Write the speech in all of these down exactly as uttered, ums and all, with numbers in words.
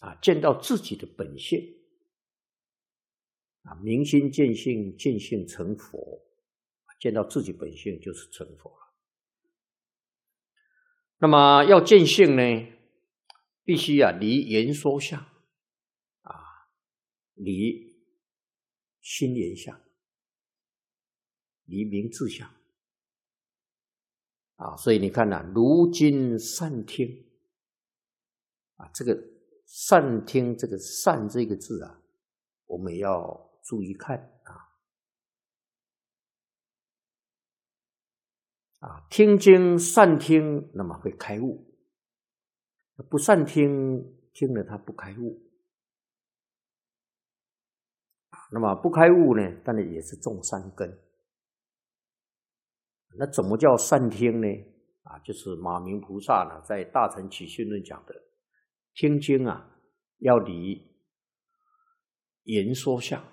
啊，见到自己的本性啊，明心见性，见性成佛，见到自己本性就是成佛了。那么要见性呢，必须啊离言说相啊，离心言相，离名字相啊。所以你看呐、啊，如今善听啊，这个善听这个善这个字啊，我们也要注意看啊。啊，听经善听，那么会开悟；不善听，听了他不开悟。那么不开悟呢，当然也是种善根。那怎么叫善听呢？啊，就是马明菩萨呢在《大乘起信论》讲的，听经啊要离言说相。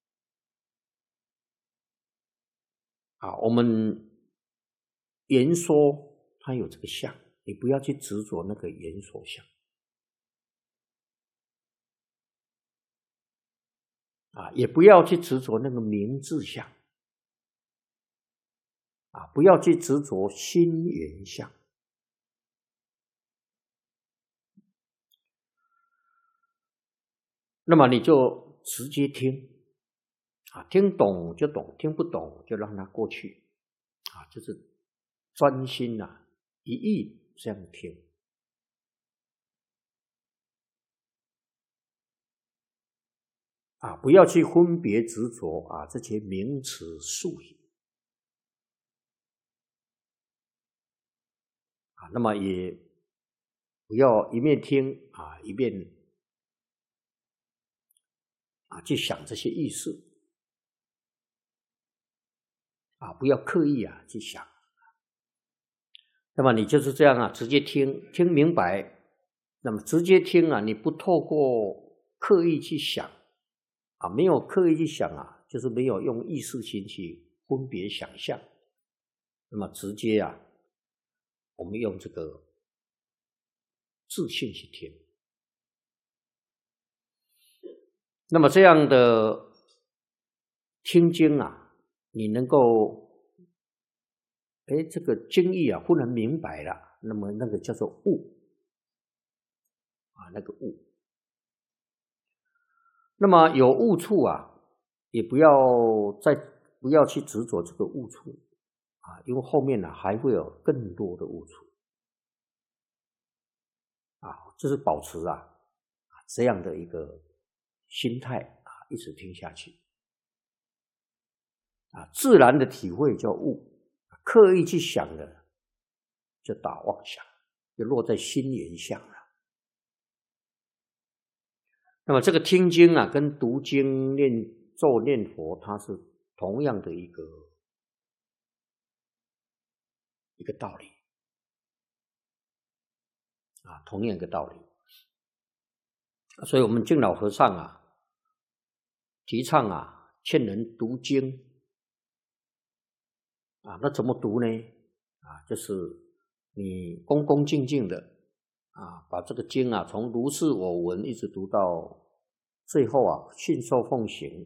啊，我们言说它有这个相，你不要去执着那个言说相。啊，也不要去执着那个名字相。啊，不要去执着心言相。那么你就直接听，啊，听懂就懂，听不懂就让它过去，啊，就是专心啊，一意这样听。啊，不要去分别执着啊这些名词术语。啊，那么也不要一面听啊一面啊去想这些意思。啊，不要刻意啊去想。那么你就是这样啊，直接听，听明白。那么直接听啊，你不透过刻意去想啊，没有刻意去想啊，就是没有用意识心去分别想象。那么直接啊，我们用这个自信去听。那么这样的听经啊，你能够哎，这个经义啊忽然明白了，那么那个叫做悟啊，那个悟。那么有悟处啊，也不要再不要去执着这个悟处啊，因为后面呢、啊、还会有更多的悟处啊，这是保持啊这样的一个心态啊，一直听下去啊，自然的体会叫悟，刻意去想的就打妄想，就落在心言相了。那么这个听经啊，跟读经、念咒、念佛，它是同样的一个一个道理啊，同样一个道理。所以我们敬老和尚啊，提倡啊，劝人读经啊，那怎么读呢？啊，就是你恭恭敬敬的啊，把这个经啊，从如是我闻一直读到最后啊，信受奉行。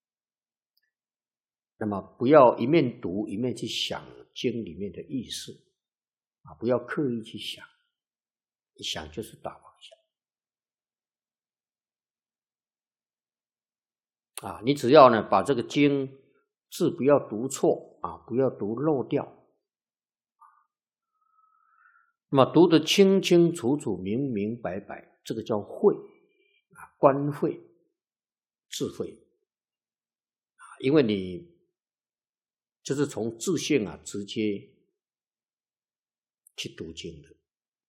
那么不要一面读一面去想经里面的意思啊，不要刻意去想，一想就是打妄想啊。你只要呢把这个经字不要读错啊，不要读漏掉。那么读得清清楚楚、明明白白，这个叫慧啊，观慧、智慧啊，因为你就是从自性啊直接去读经的，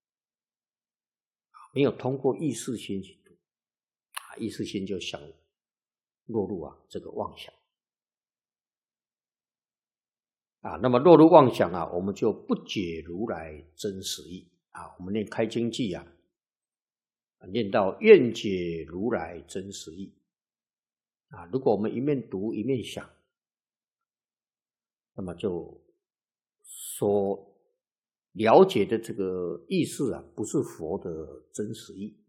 没有通过意识心去读啊，意识心就想落入啊这个妄想啊，那么落入妄想啊，我们就不解如来真实义啊。我们念开经偈啊，念到愿解如来真实义啊，如果我们一面读一面想，那么就所了解的这个意思啊，不是佛的真实义